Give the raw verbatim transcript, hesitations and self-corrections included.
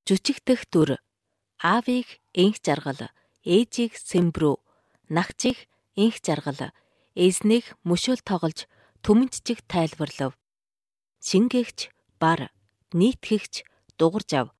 Жүчигдэх дүр. Аавыг энх жаргал, ээжийг сэмбрүү, нагчийг энх жаргал, эзнийх мөшөөл тоглож түмэнцчих тайлбарлав. Шингээгч бар, нийтгэгч дугарж ав.